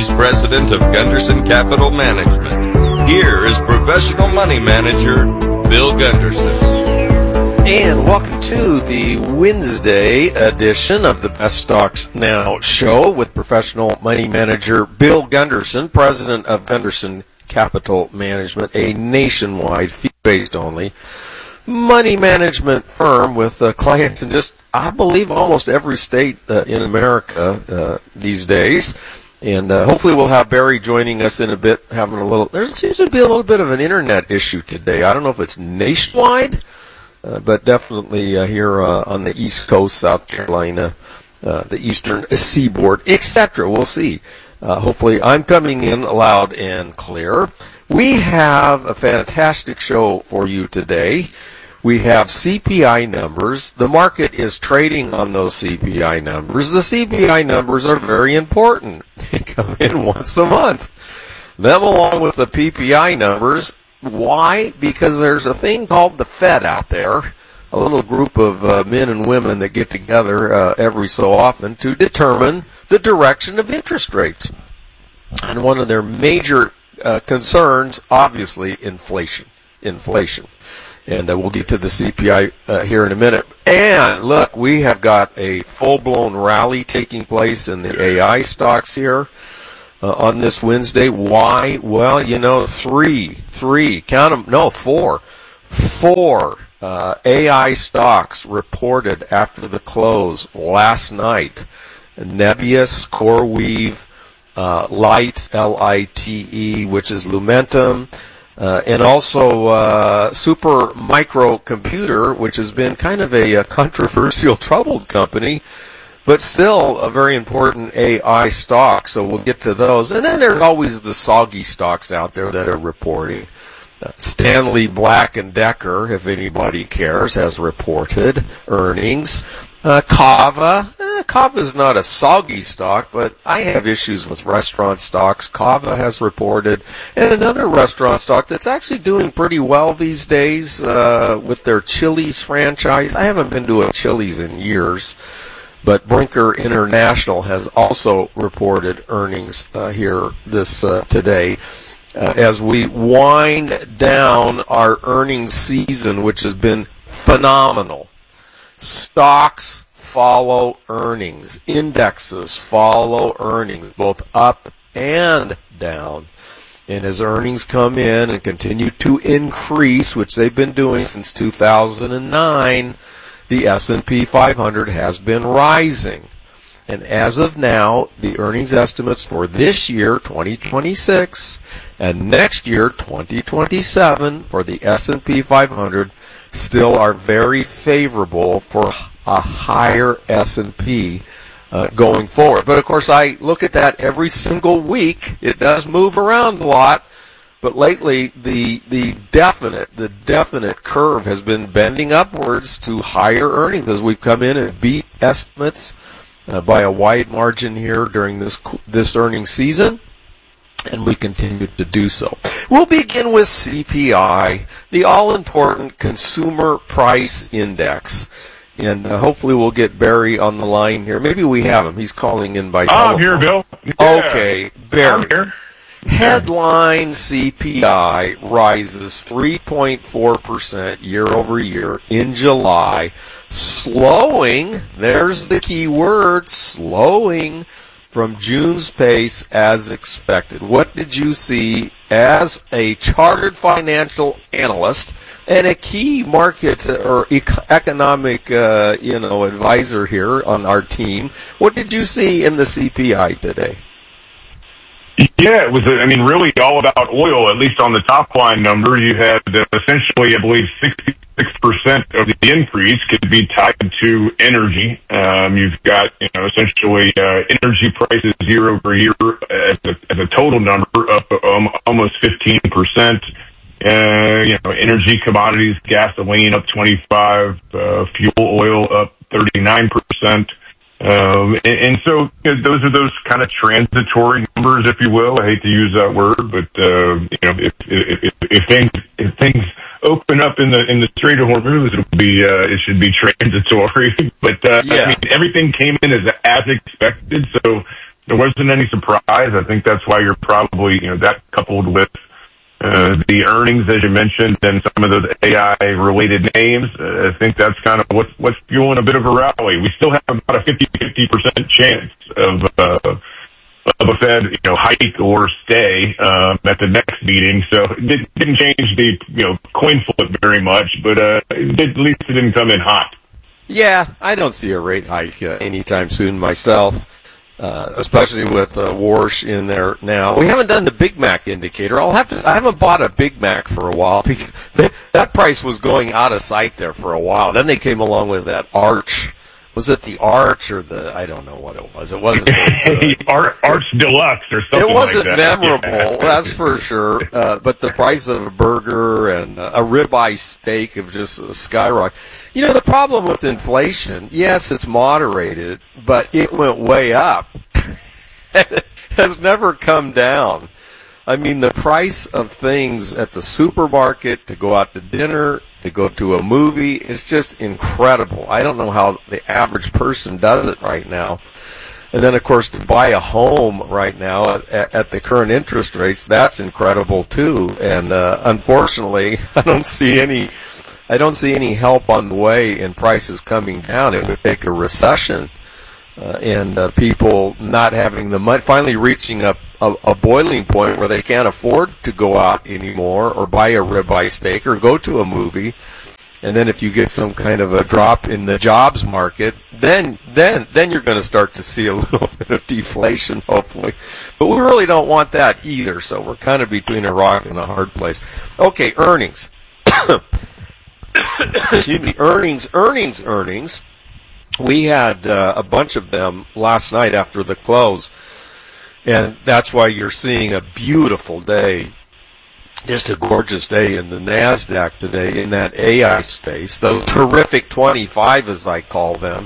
He's president of Gunderson Capital Management. Here is professional money manager Bill Gunderson. And welcome to the Wednesday edition of the Best Stocks Now show with professional money manager Bill Gunderson, president of Gunderson Capital Management, a nationwide, fee-based only money management firm with clients in just, I believe, almost every state in America these days. And hopefully we'll have Barry joining us in a bit, there seems to be a little bit of an internet issue today. I don't know if it's nationwide, but definitely here on the East Coast, South Carolina, the Eastern Seaboard, etc. We'll see. Hopefully I'm coming in loud and clear. We have a fantastic show for you today. We have CPI numbers. The market is trading on those CPI numbers. The CPI numbers are very important. They come in once a month. Them along with the PPI numbers. Why? Because there's a thing called the Fed out there, a little group of men and women that get together every so often to determine the direction of interest rates. And one of their major concerns, obviously, inflation. And we'll get to the CPI here in a minute. And look, we have got a full-blown rally taking place in the AI stocks here on this Wednesday. Why? Well, four AI stocks reported after the close last night. Nebius, CoreWeave, Lite, L-I-T-E, which is Lumentum, and also Super Microcomputer, which has been kind of a controversial, troubled company, but still a very important AI stock, so we'll get to those. And then there's always the soggy stocks out there that are reporting. Stanley Black & Decker, if anybody cares, has reported earnings. Kava. Kava is not a soggy stock, but I have issues with restaurant stocks. Kava has reported. And another restaurant stock that's actually doing pretty well these days with their Chili's franchise. I haven't been to a Chili's in years, but Brinker International has also reported earnings here today. As we wind down our earnings season, which has been phenomenal. Stocks follow earnings. Indexes follow earnings, both up and down. And as earnings come in and continue to increase, which they've been doing since 2009, the S&P 500 has been rising. And as of now, the earnings estimates for this year, 2026, and next year, 2027, for the S&P 500 still are very favorable for a higher S&P going forward. But of course, I look at that every single week. It does move around a lot, but lately the definite curve has been bending upwards to higher earnings as we've come in and beat estimates by a wide margin here during this earnings season. And we continue to do so. We'll begin with CPI, the all-important Consumer Price Index. And hopefully we'll get Barry on the line here. Maybe we have him. He's calling in by telephone. I'm here, Bill. Yeah. Okay, Barry. I'm here. Headline CPI rises 3.4% year over year in July. Slowing, there's the key word, slowing from June's pace as expected. What did you see as a chartered financial analyst and a key market or economic advisor here on our team? What did you see in the CPI today? Yeah, it was, really all about oil, at least on the top line number. You had essentially, I believe, 66% of the increase could be tied to energy. You've got, essentially energy prices year over year as a total number up almost 15%. Energy commodities, gasoline up 25%, fuel oil up 39%. And so those are those kind of transitory numbers, if you will. I hate to use that word, but if things open up in the Strait of Hormuz, it should be transitory. But everything came in as expected. So there wasn't any surprise. I think that's why you're probably, that coupled with the earnings, as you mentioned, and some of those AI-related names, I think that's kind of what's fueling a bit of a rally. We still have about a 50% chance of a Fed, hike or stay at the next meeting. So it didn't change the coin flip very much, but at least it didn't come in hot. Yeah, I don't see a rate hike anytime soon myself. Especially with Warsh in there now. We haven't done the Big Mac indicator. I haven't bought a Big Mac for a while because that price was going out of sight there for a while. Then they came along with that Arch. Was it the Arch or I don't know what it was. It wasn't Arch Deluxe or something. It wasn't like that. memorable, that's for sure. But the price of a burger and a ribeye steak have just skyrocketed. The problem with inflation, yes, it's moderated, but it went way up. It has never come down. I mean, the price of things at the supermarket, to go out to dinner, to go to a movie, is just incredible. I don't know how the average person does it right now. And then, of course, to buy a home right now at the current interest rates, that's incredible too. And unfortunately, I don't see any help on the way in prices coming down. It would take a recession and people not having the money, finally reaching a boiling point where they can't afford to go out anymore or buy a ribeye steak or go to a movie. And then if you get some kind of a drop in the jobs market, then you're going to start to see a little bit of deflation, hopefully. But we really don't want that either, so we're kind of between a rock and a hard place. Okay, earnings. Excuse me, earnings. We had a bunch of them last night after the close, and that's why you're seeing a beautiful day, just a gorgeous day in the NASDAQ today in that AI space, the terrific 25 as I call them.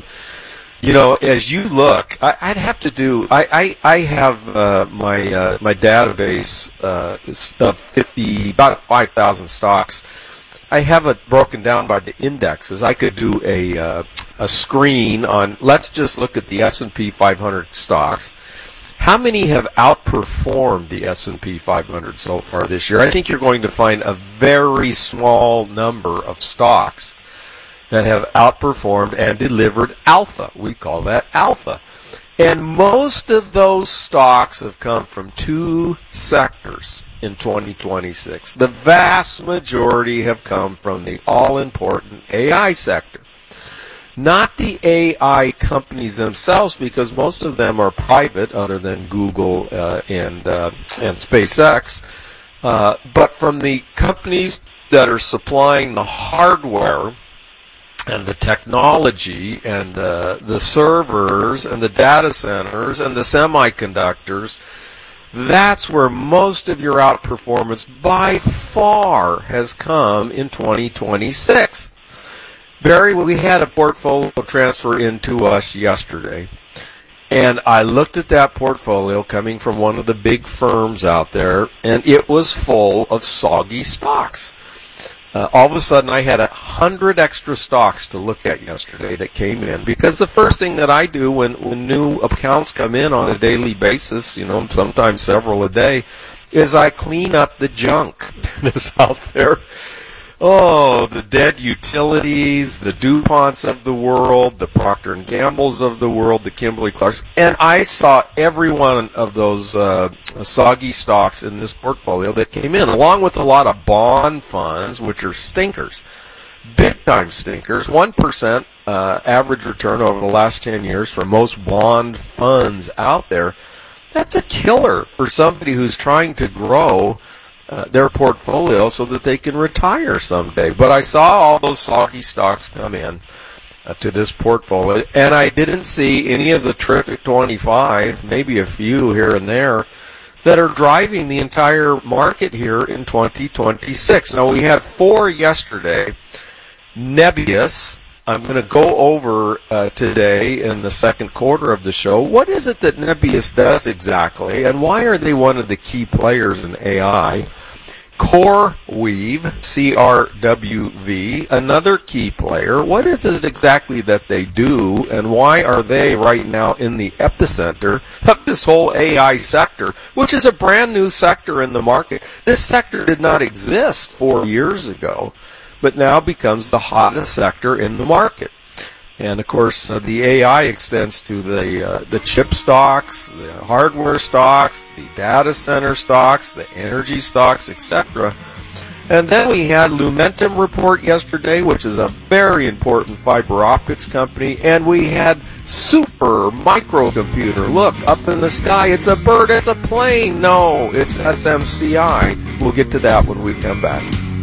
As you look, I'd have to do, I have my database of about 5,000 stocks. I have it broken down by the indexes. I could do a screen on, let's just look at the S&P 500 stocks. How many have outperformed the S&P 500 so far this year? I think you're going to find a very small number of stocks that have outperformed and delivered alpha. We call that alpha. And most of those stocks have come from two sectors in 2026. The vast majority have come from the all-important AI sector. Not the AI companies themselves, because most of them are private, other than Google and SpaceX, but from the companies that are supplying the hardware and the technology and the servers and the data centers and the semiconductors. That's where most of your outperformance by far has come in 2026. Barry, we had a portfolio transfer into us yesterday, and I looked at that portfolio coming from one of the big firms out there, and it was full of soggy stocks. All of a sudden, I had 100 extra stocks to look at yesterday that came in, because the first thing that I do when new accounts come in on a daily basis, sometimes several a day, is I clean up the junk that's out there. Oh, the dead utilities, the DuPonts of the world, the Procter & Gamble's of the world, the Kimberly-Clark's. And I saw every one of those soggy stocks in this portfolio that came in, along with a lot of bond funds, which are stinkers, big-time stinkers. 1% average return over the last 10 years for most bond funds out there. That's a killer for somebody who's trying to grow their portfolio so that they can retire someday. But I saw all those soggy stocks come in to this portfolio, and I didn't see any of the terrific 25, maybe a few here and there, that are driving the entire market here in 2026. Now, we had 4 yesterday. Nebius, I'm going to go over today in the second quarter of the show. What is it that Nebius does exactly, and why are they one of the key players in AI? CoreWeave, CRWV, another key player. What is it exactly that they do, and why are they right now in the epicenter of this whole AI sector, which is a brand new sector in the market? This sector did not exist 4 years ago, but now becomes the hottest sector in the market. And of course, the AI extends to the chip stocks, the hardware stocks, the data center stocks, the energy stocks, etc. And then we had Lumentum report yesterday, which is a very important fiber optics company, and we had Super Microcomputer. Look, up in the sky, it's a bird, it's a plane. No, it's SMCI. We'll get to that when we come back.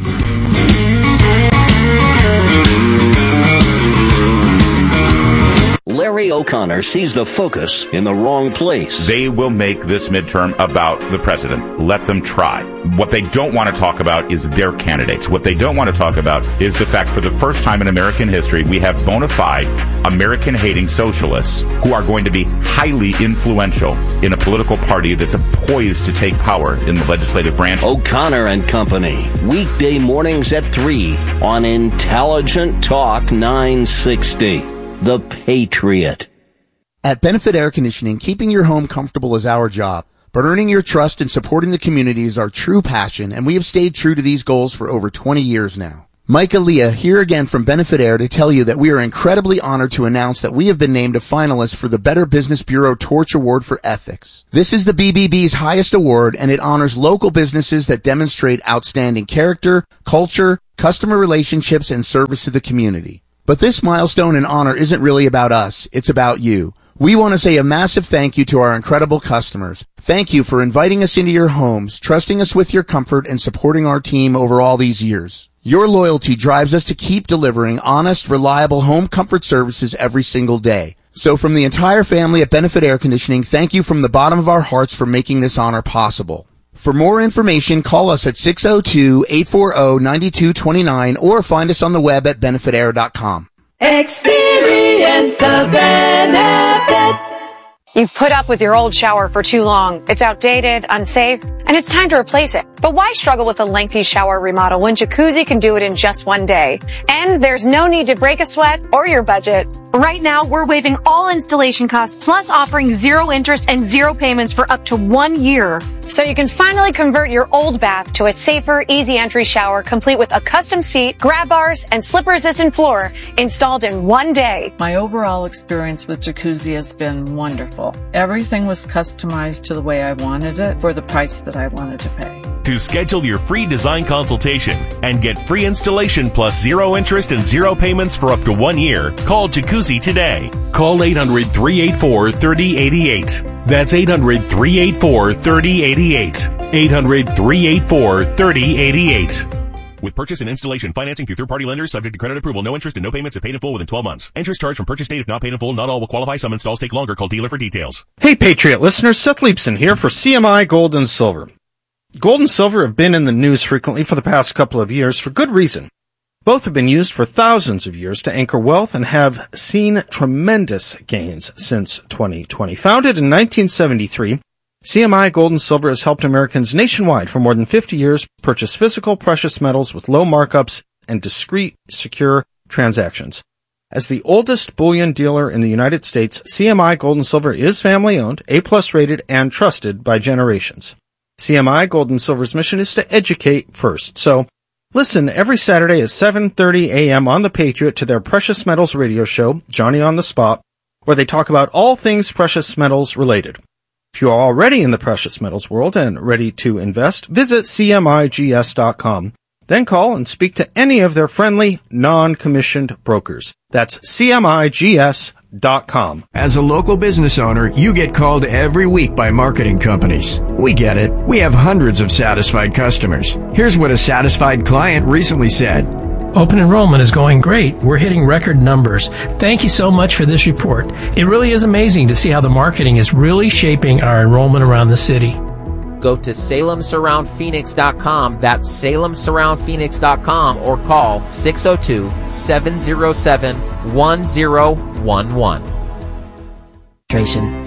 Larry O'Connor sees the focus in the wrong place. They will make this midterm about the president. Let them try. What they don't want to talk about is their candidates. What they don't want to talk about is the fact for the first time in American history, we have bona fide American-hating socialists who are going to be highly influential in a political party that's poised to take power in the legislative branch. O'Connor and Company, weekday mornings at 3 on Intelligent Talk 960. The Patriot. At Benefit Air Conditioning, keeping your home comfortable is our job, but earning your trust and supporting the community is our true passion, and we have stayed true to these goals for over 20 years now. Mike Aaliyah here again from Benefit Air to tell you that we are incredibly honored to announce that we have been named a finalist for the Better Business Bureau Torch Award for Ethics. This is the BBB's highest award, and it honors local businesses that demonstrate outstanding character, culture, customer relationships, and service to the community. But this milestone and honor isn't really about us, it's about you. We want to say a massive thank you to our incredible customers. Thank you for inviting us into your homes, trusting us with your comfort, and supporting our team over all these years. Your loyalty drives us to keep delivering honest, reliable home comfort services every single day. So from the entire family at Benefit Air Conditioning, thank you from the bottom of our hearts for making this honor possible. For more information, call us at 602-840-9229 or find us on the web at benefitair.com. Experience the benefit. You've put up with your old shower for too long. It's outdated, unsafe, and it's time to replace it. But why struggle with a lengthy shower remodel when Jacuzzi can do it in just one day? And there's no need to break a sweat or your budget. Right now, we're waiving all installation costs, plus offering 0 interest and 0 payments for up to 1 year. So you can finally convert your old bath to a safer, easy entry shower, complete with a custom seat, grab bars, and slip-resistant floor installed in 1 day. My overall experience with Jacuzzi has been wonderful. Everything was customized to the way I wanted it for the price that I wanted to pay. To schedule your free design consultation and get free installation plus 0 interest and 0 payments for up to 1 year, call Jacuzzi today. Call 800-384-3088. That's 800-384-3088. 800-384-3088. With purchase and installation financing through third-party lenders, subject to credit approval, no interest and no payments if paid in full within 12 months. Interest charged from purchase date if not paid in full. Not all will qualify. Some installs take longer. Call dealer for details. Hey, Patriot listeners. Seth Leibson here for CMI Gold and Silver. Gold and silver have been in the news frequently for the past couple of years for good reason. Both have been used for thousands of years to anchor wealth and have seen tremendous gains since 2020. Founded in 1973, CMI Gold and Silver has helped Americans nationwide for more than 50 years purchase physical precious metals with low markups and discreet, secure transactions. As the oldest bullion dealer in the United States, CMI Gold and Silver is family-owned, A+ rated, and trusted by generations. CMI Gold and Silver's mission is to educate first. So listen every Saturday at 7:30 a.m. on The Patriot to their Precious Metals radio show, Johnny on the Spot, where they talk about all things precious metals related. If you are already in the precious metals world and ready to invest, visit CMIGS.com. Then call and speak to any of their friendly, non-commissioned brokers. That's CMIGS.com. As a local business owner, you get called every week by marketing companies. We get it. We have hundreds of satisfied customers. Here's what a satisfied client recently said. Open enrollment is going great. We're hitting record numbers. Thank you so much for this report. It really is amazing to see how the marketing is really shaping our enrollment around the city. Go to SalemSurroundPhoenix.com. That's SalemSurroundPhoenix.com or call 602-707-1011.